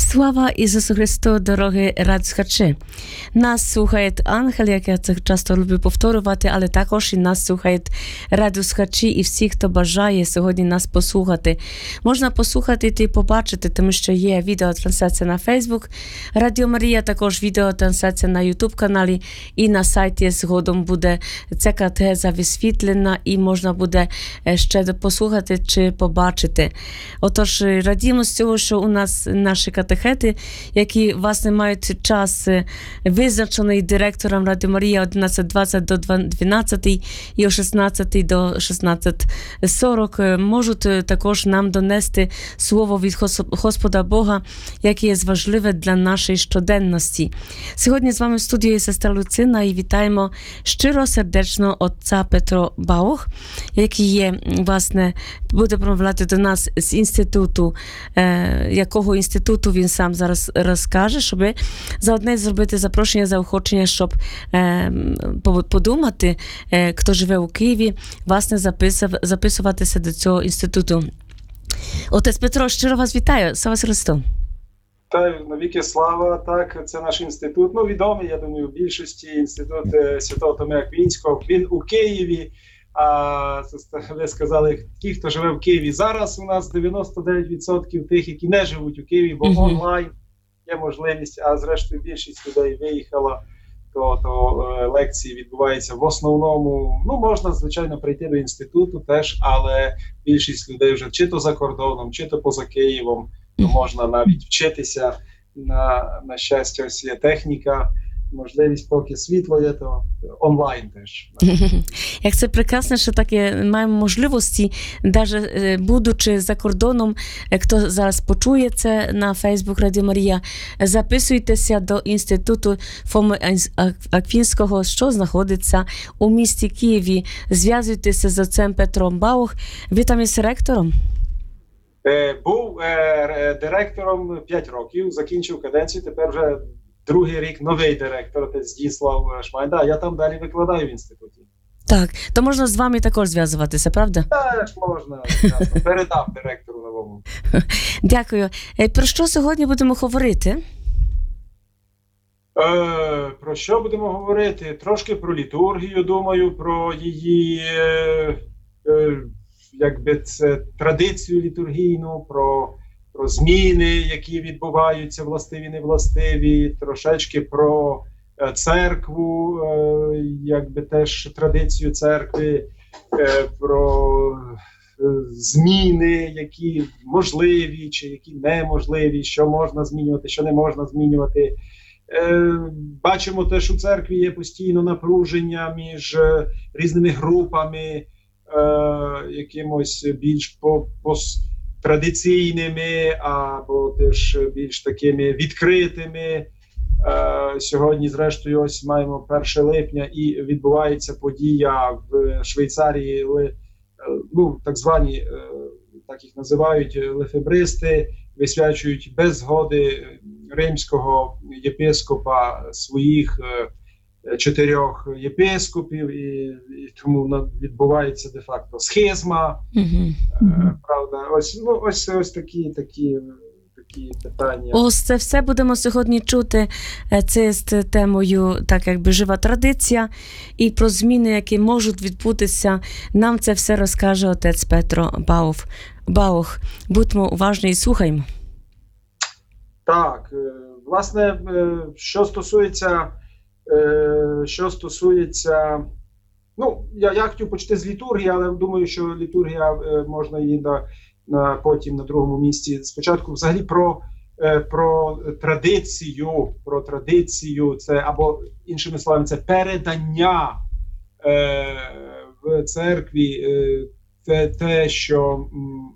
Слава Ісусу Христу, дорогі радіослухачі! Нас слухає ангел, як я це часто люблю повторювати, але також і нас слухають радіослухачі і всі, хто бажає сьогодні нас послухати. Можна послухати і побачити, тому що є відеотрансляція на Facebook, Радіо Марія, також відеотрансляція на YouTube-каналі і на сайті згодом буде ця катехеза висвітлена і можна буде ще послухати чи побачити. Отож, радіємо з цього, що у нас наші катехети, які, власне, мають час визначений директором Радіо Марія 11:20 до 12 і о 16 до 16:40, можуть також нам донести слово від Господа Бога, яке є важливе для нашої щоденності. Сьогодні з вами в студії є сестра Люцина і вітаємо щиро, сердечно отця Петро Баух, який є, власне, буде промовляти до нас з інституту, якого інституту він сам зараз розкаже, щоб заодне зробити запрошення, заохочення, щоб подумати, хто живе у Києві, власне, записуватися до цього інституту. Отець Петро, щиро вас вітаю. Слава Христу! Вітаю, навіки слава. Так, це наш інститут. Ну, відомий, я думаю, в більшості інститут Святого Томея Аквінського. Він у Києві. А ви сказали, ті, хто живе в Києві. Зараз у нас 99% тих, які не живуть у Києві, бо онлайн є можливість, а зрештою більшість людей виїхала, то лекції відбуваються в основному. Ну, можна, звичайно, прийти до інституту теж, але більшість людей вже чи то за кордоном, чи то поза Києвом, то можна навіть вчитися. На щастя, ось є техніка, можливість, поки світло є, то онлайн теж. Як це прекрасно, що таке маємо можливості, навіть будучи за кордоном, хто зараз почує це на Facebook Радіо Марія, записуйтеся до інституту Фоми Аквінського, що знаходиться у місті Києві. Зв'язуйтеся з отцем Петром Баух. Ви там із ректором? Був директором 5 років, закінчив каденцію, тепер вже другий рік новий директор, отець Здіслав Шмайда. Я там далі викладаю в інституті. Так, то можна з вами також зв'язуватися, правда? Так, можна. Передав директору новому. Дякую. Про що сьогодні будемо говорити? Про що будемо говорити? Трошки про літургію, думаю, про її якби це традицію літургійну, про зміни, які відбуваються, властиві, невластиві, трошечки про церкву, якби теж традицію церкви, про зміни, які можливі чи які неможливі, що можна змінювати, що не можна змінювати. Бачимо те, що у церкві є постійно напруження між різними групами, якимось більш традиційними або теж більш такими відкритими. Сьогодні, зрештою, ось маємо 1 липня і відбувається подія в Швейцарії, ну, так звані, так їх називають, лефебристи, висвячують без згоди римського єпископа своїх 4 єпископів, і тому відбувається де-факто схизма. Правда, ось такі питання. Ось це все будемо сьогодні чути. Це з темою, так якби жива традиція, і про зміни, які можуть відбутися. Нам це все розкаже отець Петро Баух. Будьмо уважні і слухаймо. Так, власне, що стосується, ну, я хотів почати з літургії, але думаю, що літургія можна її потім на другому місці. Спочатку взагалі про традицію, це, або іншими словами, це передання в церкві, те, що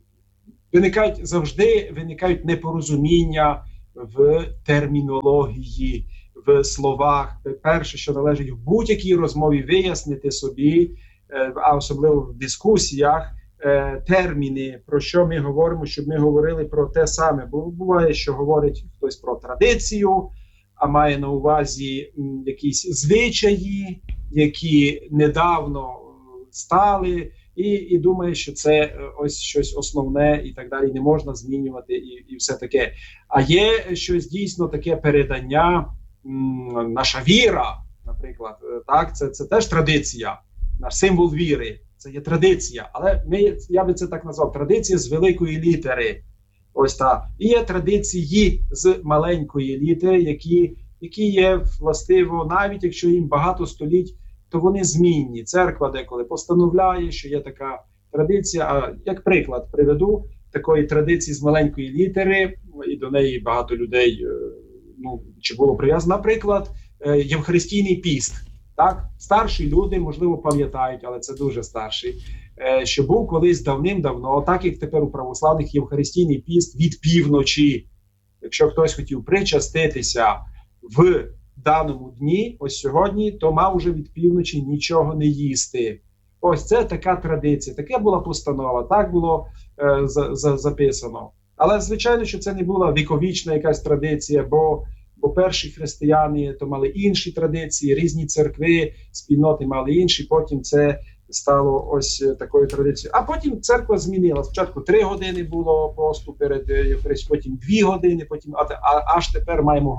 завжди виникають непорозуміння в термінології, в словах. Перше, що належить в будь-якій розмові вияснити собі, а особливо в дискусіях, терміни, про що ми говоримо, щоб ми говорили про те саме. Бо буває, що говорить хтось про традицію, а має на увазі якісь звичаї, які недавно стали, і думає, що це ось щось основне і так далі, не можна змінювати і все таке. А є щось дійсно таке передання, наша віра, наприклад, так, це теж традиція, наш символ віри, це є традиція, але я би це так назвав, традиція з великої літери. Ось так. І є традиції з маленької літери, які є властиво, навіть якщо їм багато століть, то вони змінні. Церква деколи постановляє, що є така традиція. А як приклад приведу такої традиції з маленької літери, і до неї багато людей чи було прив'язано, наприклад, Євхаристійний піст. Так? Старші люди, можливо, пам'ятають, але це дуже старші, що був колись давним-давно, так як тепер у православних Євхаристійний піст від півночі. Якщо хтось хотів причаститися в даному дні, ось сьогодні, то мав уже від півночі нічого не їсти. Ось це така традиція, така була постанова, так було записано. Але, звичайно, що це не була віковічна якась традиція, бо перші християни то мали інші традиції, різні церкви, спільноти мали інші, потім це стало ось такою традицією. А потім церква змінила. Спочатку 3 години було посту перед Євхаристією, потім 2 години, потім аж тепер маємо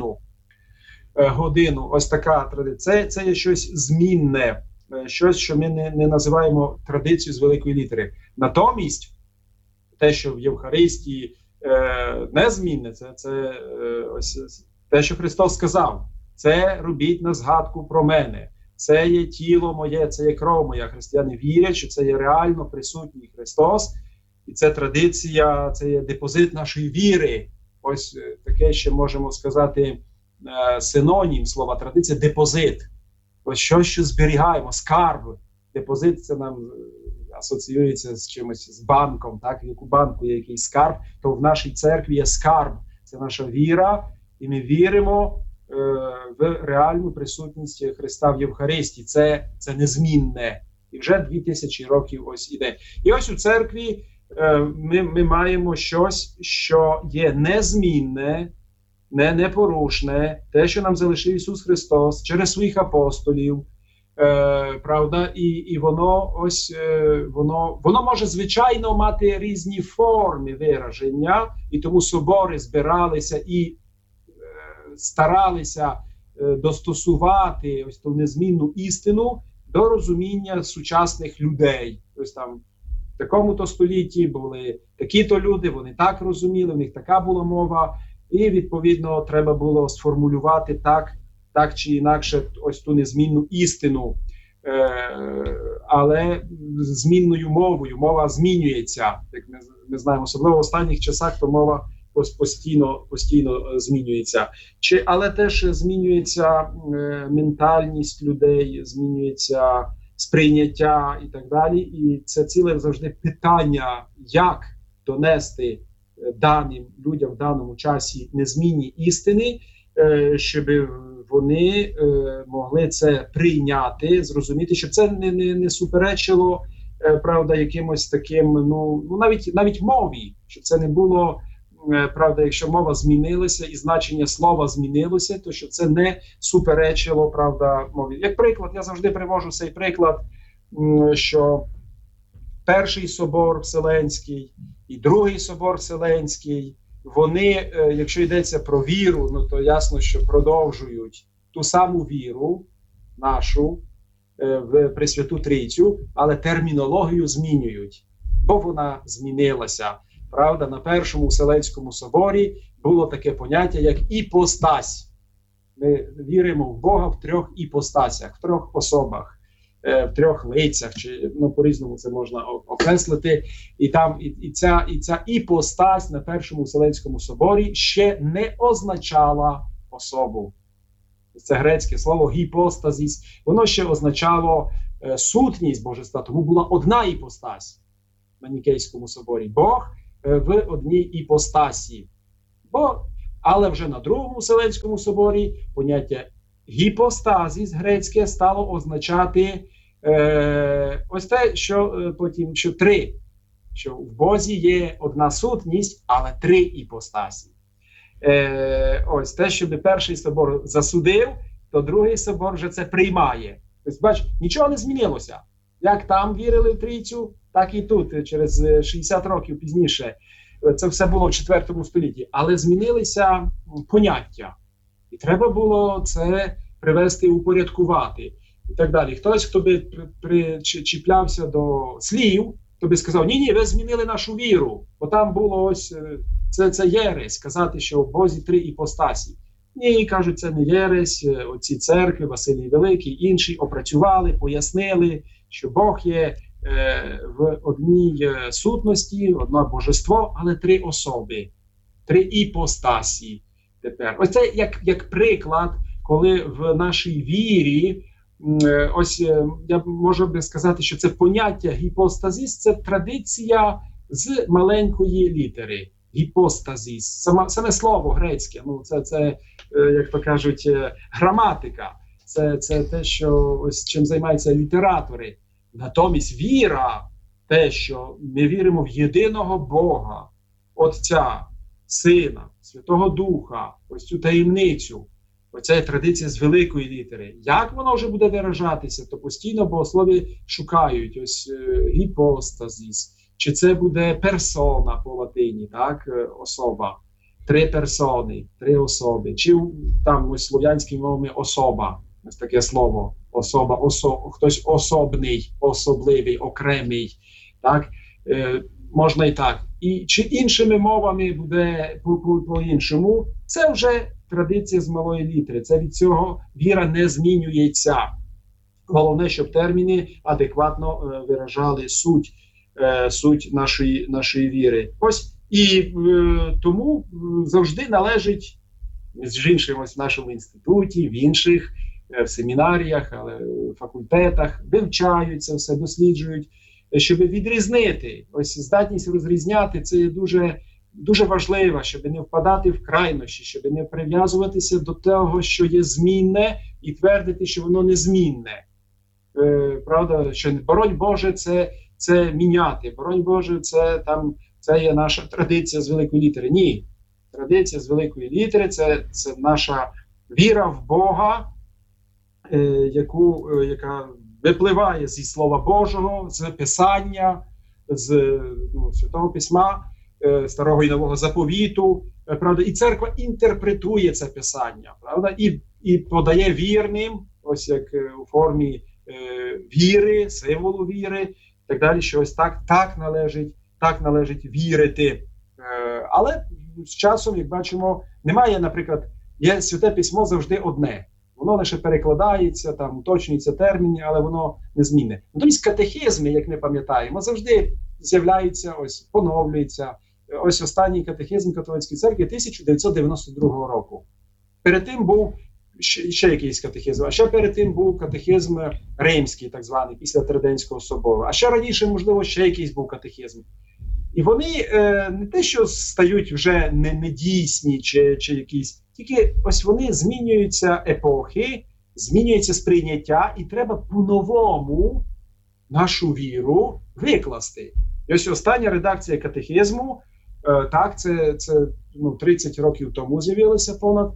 годину. Ось така традиція. Це є щось змінне, щось, що ми не називаємо традицією з великої літери. Натомість, те, що в Євхаристії незмінне, це ось те, що Христос сказав. Це робіть на згадку про мене. Це є тіло моє, це є кров моя. Християни вірять, що це є реально присутній Христос. І це традиція, це є депозит нашої віри. Ось таке ще можемо сказати синонім слова традиція – депозит. Ось щось, що зберігаємо, скарб. Депозит – це нам асоціюється з чимось, з банком. Так? Як у банку є якийсь скарб, то в нашій церкві є скарб. Це наша віра, і ми віримо в реальну присутність Христа в Євхаристії. Це незмінне. І вже 2000 років ось іде. І ось у церкві ми маємо щось, що є незмінне, непорушне, те, що нам залишив Ісус Христос через своїх апостолів. Правда, і воно ось воно може звичайно мати різні форми вираження, і тому собори збиралися і старалися достосувати ось ту незмінну істину до розуміння сучасних людей. Ось там в такому-то столітті були такі-то люди, вони так розуміли, в них така була мова, і відповідно треба було сформулювати так чи інакше ось ту незмінну істину, але змінною мовою. Мова змінюється, як ми знаємо, особливо в останніх часах, то мова постійно змінюється. Але теж змінюється ментальність людей, змінюється сприйняття і так далі. І це ціле завжди питання, як донести даним людям в даному часі незмінні істини, щоб вони могли це прийняти, зрозуміти, щоб це не суперечило, правда, якимось таким, навіть мові, щоб це не було, правда, якщо мова змінилася і значення слова змінилося, то щоб це не суперечило, правда, мові. Як приклад, я завжди привожу цей приклад, що Перший собор Вселенський і Другий собор Вселенський, вони, якщо йдеться про віру, то ясно, що продовжують ту саму віру нашу в Пресвяту Трійцю, але термінологію змінюють, бо вона змінилася. Правда, на Першому Вселенському соборі було таке поняття, як іпостась. Ми віримо в Бога в 3 іпостасях, в 3 особах, в 3 лицях, чи по-різному це можна окреслити. І ця іпостась на Першому Вселенському соборі ще не означала особу. Це грецьке слово гіпостазіс. Воно ще означало сутність божества, тому була одна іпостась на Нікейському соборі. Бог в одній іпостасі. Але вже на Другому Вселенському соборі поняття гіпостазіс грецьке стало означати ось те, що потім, що 3. Що в Бозі є одна сутність, але 3 іпостасі. Ось те, щоб Перший собор засудив, то Другий собор вже це приймає. Тобто, бач, нічого не змінилося. Як там вірили в трійцю, так і тут, через 60 років пізніше. Це все було в 4 столітті. Але змінилися поняття. І треба було це привести, упорядкувати і так далі. Хтось, хто би причіплявся до слів, то би сказав, ні, ви змінили нашу віру, бо там було ось, це єресь, сказати, що в Бозі 3 іпостасі. Ні, кажуть, це не єресь, оці церкви, Василій Великий, інші опрацювали, пояснили, що Бог є в одній сутності, одне божество, але 3 особи, 3 іпостасі. Тепер. Ось це як приклад, коли в нашій вірі, ось я можу би сказати, що це поняття гіпостазіс, це традиція з маленької літери. Гіпостазіс. Саме слово грецьке, це як то кажуть, граматика. Це те, що ось чим займаються літератори. Натомість віра, те, що ми віримо в єдиного Бога, Отця, Сина, Святого Духа, ось цю таємницю, оця традиція з великої літери. Як воно вже буде виражатися, то постійно богослови шукають ось гіпостазіс. Чи це буде персона по латині, так, особа, 3 персони, 3 особи, чи там ось слов'янськими мовами особа, ось таке слово, особа, хтось особний, особливий, окремий, так, можна і так. І чи іншими мовами буде по-іншому, це вже традиція з малої літери, це від цього віра не змінюється. Головне, щоб терміни адекватно виражали суть нашої віри. Ось, і тому завжди належить, між іншим, ось в нашому інституті, в інших, в семінаріях, але в факультетах, вивчають це все, досліджують, щоб відрізнити. Ось здатність розрізняти, це є дуже, дуже важливо, щоб не впадати в крайнощі, щоб не прив'язуватися до того, що є змінне, і твердити, що воно незмінне. Правда, що боронь Боже, це міняти. Боронь Боже, це є наша традиція з великої літери. Ні. Традиція з великої літери це наша віра в Бога, яка випливає зі Слова Божого, з Писання, з Святого Письма, Старого і Нового Заповіту. Правда, і церква інтерпретує це Писання, правда, і подає вірним, ось як у формі віри, символу віри, і так далі, що ось так належить вірити. Але з часом, як бачимо, немає, наприклад, є Святе Письмо завжди одне. Воно лише перекладається, там уточнюються терміни, але воно незмінне. Натомість катехизми, як ми пам'ятаємо, завжди з'являються, ось поновлюються. Ось останній катехизм Католицької церкви 1992 року. Перед тим був ще якийсь катехизм, а ще перед тим був катехизм римський, так званий, після Триденського собору. А ще раніше, можливо, ще якийсь був катехизм. І вони не те, що стають вже недійсні чи якісь, тільки ось вони змінюються епохи, змінюється сприйняття, і треба по-новому нашу віру викласти. І ось остання редакція катехизму, так, це 30 років тому з'явилося понад,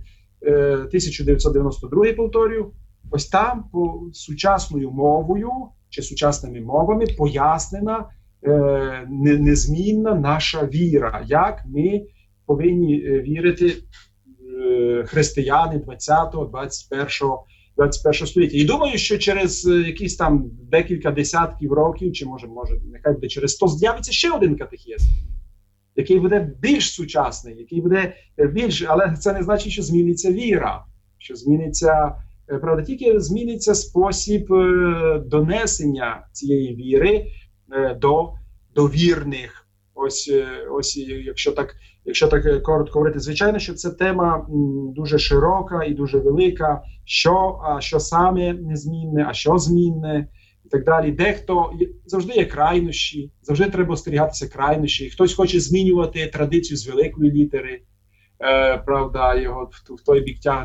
1992, повторюю, ось там по сучасною мовою чи сучасними мовами пояснена незмінна наша віра, як ми повинні вірити християни 20-го, 21-го століття. І думаю, що через якісь там декілька десятків років, чи може нехай буде через 100, з'явиться ще один катехизм, який буде більш сучасний, який буде більш, але це не значить, що зміниться віра, що зміниться, правда, тільки зміниться спосіб донесення цієї віри до вірних. Ось якщо так коротко говорити, звичайно, що це тема дуже широка і дуже велика, що саме незмінне, а що змінне, і так далі. Дехто, завжди є крайнощі, завжди треба остерігатися крайнощі. Хтось хоче змінювати традицію з великої літери, правда, його в той бік тягне.